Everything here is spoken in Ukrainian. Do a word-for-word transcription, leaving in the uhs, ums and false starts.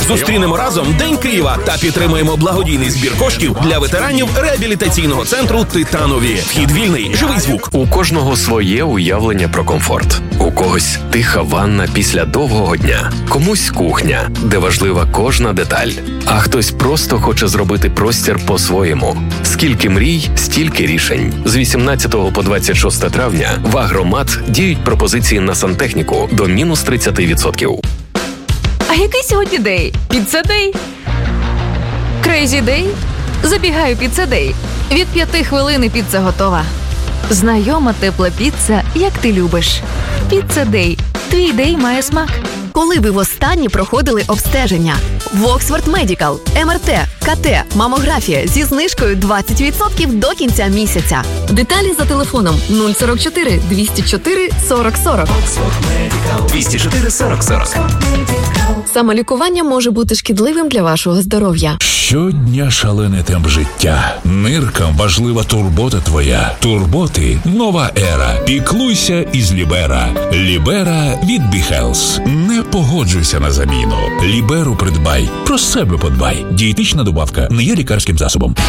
Зустрінемо разом День Києва та підтримаємо благодійний збір коштів для ветеранів реабілітаційного центру «Титанові». Вхід вільний, живий звук. У кожного своє уявлення про комфорт. У когось тиха ванна після довгого дня. Комусь кухня, де важлива кожна деталь. А хтось просто хоче зробити простір по-своєму. Скільки мрій, стільки рішень. З вісімнадцятого по двадцять шосте травня в Агромат діють пропозиції на сантехніку до мінус тридцять відсотків. А який сьогодні день? Піца-дей? Крейзі-дей? Забігаю піца-дей. Від п'яти хвилин піца готова. Знайома тепла піца, як ти любиш. Піца-дей. Твій дей має смак. Коли ви востаннє проходили обстеження? В Оксфорд Медикал, ем ер те, ка те, мамографія зі знижкою двадцять відсотків до кінця місяця. Деталі за телефоном нуль сорок чотири двісті чотири сорок сорок. двісті чотири сорок сорок. Самолікування може бути шкідливим для вашого здоров'я. Щодня шалений темп життя. Ниркам важлива турбота твоя. Турботи – нова ера. Піклуйся із Лібера. Лібера від Біхелс. Не погоджуйся на заміну. Ліберу придбай. Про себе подбай. Дієтична добавка не є лікарським засобом.